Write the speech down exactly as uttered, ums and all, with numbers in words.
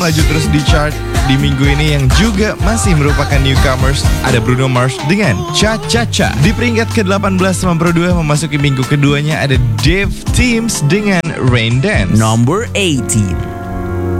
melaju terus di chart di minggu ini yang juga masih merupakan newcomers. Ada Bruno Mars dengan Cha Cha Cha. Di peringkat ke delapan belas sembilan dua memasuki minggu keduanya ada Dave Teams dengan Rain Dance. Number eighteen.